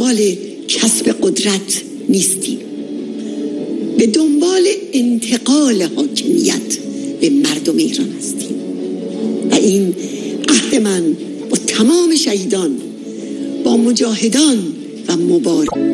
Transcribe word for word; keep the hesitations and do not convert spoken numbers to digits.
دنبال کسب قدرت نیستیم، به دنبال انتقال حاکمیت به مردم ایران هستیم و این عهد من با تمام شهیدان، با مجاهدان و مبارزان